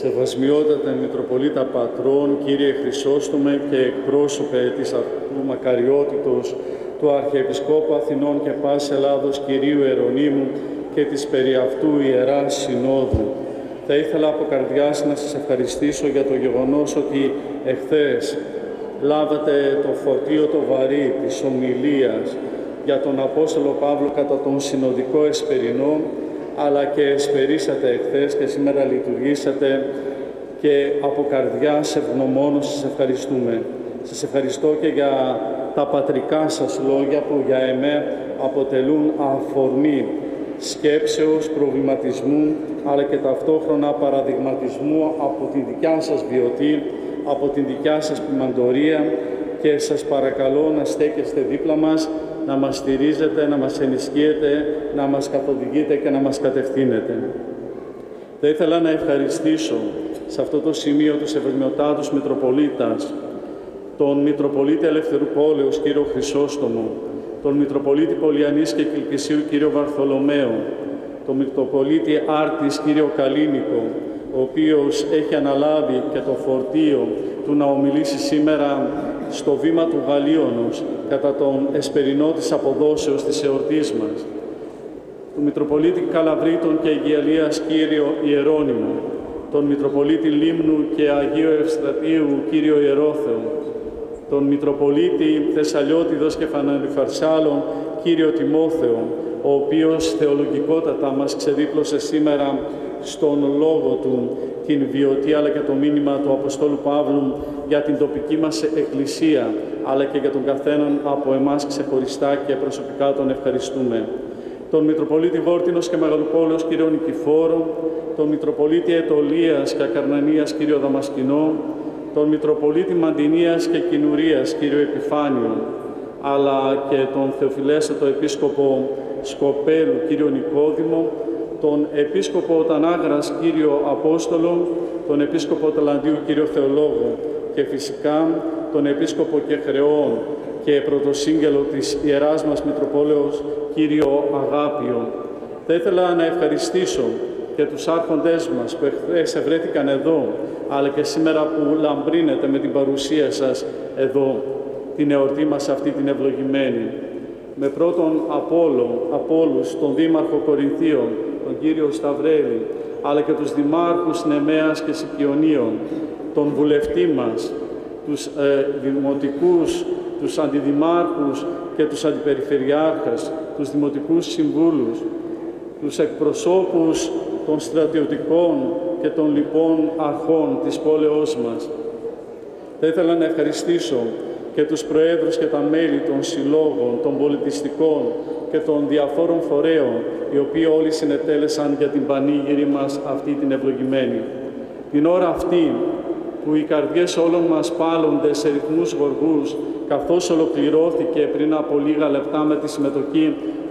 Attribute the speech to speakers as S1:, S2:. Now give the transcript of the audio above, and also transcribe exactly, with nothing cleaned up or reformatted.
S1: Σεβασμιότατε Μητροπολίτα Πατρών, Κύριε Χρυσόστομε και εκπρόσωπε της αυτού μακαριότητος του Αρχιεπισκόπου Αθηνών και πάσης Ελλάδος Κυρίου Ιερονύμου και της περί αυτού Ιεράς Συνόδου. Θα ήθελα από καρδιάς να σας ευχαριστήσω για το γεγονός ότι εχθές λάβατε το φορτίο το βαρύ της ομιλίας για τον Απόστολο Παύλο κατά τον συνοδικό εσπερινό, αλλά και εσπερίσατε εχθές και σήμερα λειτουργήσατε και από καρδιάς ευγνωμόνως σας ευχαριστούμε. Σας ευχαριστώ και για τα πατρικά σας λόγια που για εμέ αποτελούν αφορμή σκέψεως, προβληματισμού, αλλά και ταυτόχρονα παραδειγματισμού από τη δικιά σας βιωτή, από την δικιά σας ποιμαντορία, και σας παρακαλώ να στέκεστε δίπλα μας, να μας στηρίζετε, να μας ενισχύετε, να μας καθοδηγείτε και να μας κατευθύνετε. Θα ήθελα να ευχαριστήσω σε αυτό το σημείο τους Ευρεμιωτάτους Μητροπολίτας, τον Μητροπολίτη Ελευθερουπόλεως κύριο Χρυσόστομο, τον Μητροπολίτη Πολιανής και Κιλκυσίου κύριο Βαρθολομαίο, τον Μητροπολίτη Άρτης κύριο Καλίνικο, ο οποίος έχει αναλάβει και το φορτίο του να ομιλήσει σήμερα στο βήμα του Γαλλίωνος κατά τον εσπερινό της αποδόσεως της εορτής μας, του Μητροπολίτη Καλαβρίτων και Αιγιαλίας κύριο Ιερώνυμο, τον Μητροπολίτη Λίμνου και Αγίου Ευστρατείου κύριο Ιερόθεο, τον Μητροπολίτη Θεσσαλιώτιδος και Φαναριφαρσάλων κύριο Τιμόθεο, ο οποίος θεολογικότατα μας ξεδίπλωσε σήμερα στον λόγο του την βιωτή αλλά και το μήνυμα του Αποστόλου Παύλου για την τοπική μας εκκλησία, αλλά και για τον καθέναν από εμάς ξεχωριστά και προσωπικά τον ευχαριστούμε. Τον Μητροπολίτη Βόρτινος και Μεγαλοπόλεως κύριο Νικηφόρο, τον Μητροπολίτη Αιτωλίας και Ακαρνανίας κύριο Δαμασκηνό, τον Μητροπολίτη Μαντινίας και Κινουρίας κύριο Επιφάνιο, αλλά και τον Θεοφιλέστατο Επίσκοπο Σκοπέλου κύριο Νικόδημο, τον Επίσκοπο Τανάγρας κύριο Απόστολο, τον Επίσκοπο Ταλαντίου κύριο Θεολόγο και φυσικά τον Επίσκοπο Κεχρεών και πρωτοσύγγελο της Ιεράς μας Μητροπόλεως κύριο Αγάπιο. Θα ήθελα να ευχαριστήσω και τους άρχοντές μας που εχθές ευρέθηκαν εδώ, αλλά και σήμερα που λαμπρύνετε με την παρουσία σας εδώ την εορτή μας αυτή την ευλογημένη. Με πρώτον Απόλλω, από όλους, τον Δήμαρχο Κορινθίων, τον κύριο Σταυρέλη, αλλά και τους Δημάρχους Νεμέας και Σικιονίων, τον βουλευτή μας, τους ε, δημοτικούς, τους αντιδημάρχους και τους αντιπεριφερειάρχες, τους δημοτικούς συμβούλους, τους εκπροσώπους των στρατιωτικών και των λοιπών αρχών της πόλεως μας. Θα ήθελα να ευχαριστήσω και τους προέδρους και τα μέλη των συλλόγων, των πολιτιστικών και των διαφόρων φορέων, οι οποίοι όλοι συνετέλεσαν για την πανήγυρη μας αυτή την ευλογημένη. Την ώρα αυτή που οι καρδιές όλων μας πάλονται σε ρυθμούς γοργούς, καθώς ολοκληρώθηκε πριν από λίγα λεπτά με τη συμμετοχή